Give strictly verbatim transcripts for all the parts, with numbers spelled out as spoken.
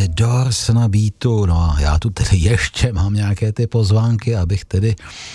The Doors na beatu, no a já tu tedy ještě mám nějaké ty pozvánky, abych tedy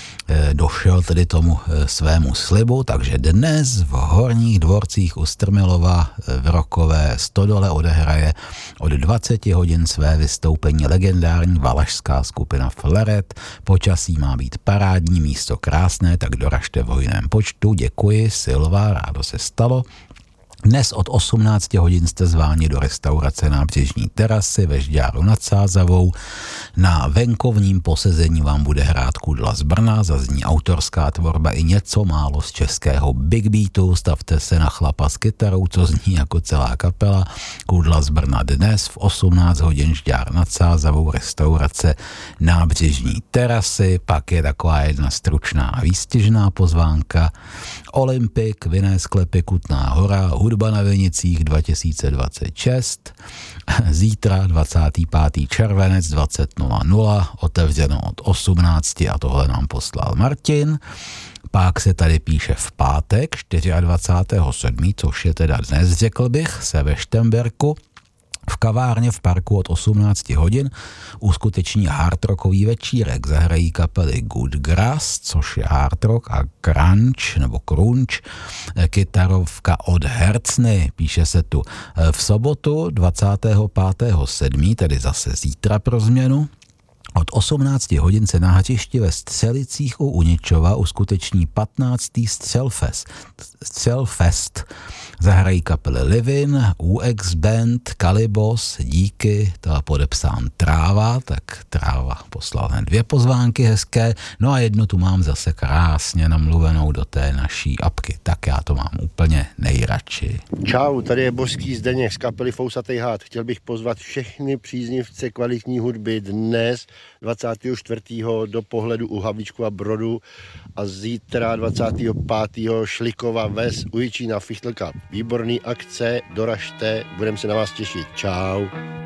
došel tedy tomu svému slibu, takže dnes v Horních Dvorcích u Strmilova v Rokové Stodole odehraje od dvacet hodin své vystoupení legendární valašská skupina Fleret. Počasí má být parádní, místo krásné, tak doražte v hojném počtu. Děkuji, Silva, rádo se stalo. Dnes od osmnáct hodin jste zváni do restaurace Nábřežní terasy ve Žďáru nad Sázavou. Na venkovním posezení vám bude hrát Kudla z Brna, zazní autorská tvorba i něco málo z českého big beatu. Stavte se na chlapa s kytarou, co zní jako celá kapela. Kudla z Brna dnes v osmnáct hodin Žďár nad Sázavou, restaurace Nábřežní terasy. Pak je taková jedna stručná a výstěžná pozvánka. Olympik, vinné sklepy Kutná Hora, hudba na Vinicích dva tisíce dvacet šest, zítra dvacátého pátého červenec dvacet nula nula, otevřeno od osmnácti a tohle nám poslal Martin. Pak se tady píše v pátek dvacátého sedmého čtvrtého, což je teda dnes, řekl bych, se ve Štemberku. V kavárně v parku od osmnáct hodin uskuteční hardrockový večírek. Zahrají kapely Good Grass, což je hardrock, a grunge nebo crunch, kytarovka od Hercny, píše se tu. V sobotu dvacátého pátého sedmého, tedy zase zítra pro změnu, od osmnáct hodin se na hřišti ve Střelicích u Uničova uskuteční patnáctý Střelfest. Střelfest. Zahrají kapely Livin, U X Band, Kalibos, díky, to je podepsán Tráva, tak Tráva poslal hned dvě pozvánky hezké, no a jednu tu mám zase krásně namluvenou do té naší apky, tak já to mám úplně nejradši. Čau, tady je božský Zdeněk z kapely Fousatej had. Chtěl bych pozvat všechny příznivce kvalitní hudby dnes dvacátého čtvrtého do pohledu u Havlíčkova Brodu a zítra dvacátého pátého Šlikova Ves u Jičína Fichtelka. Výborný akce, doražte, budeme se na vás těšit. Čau.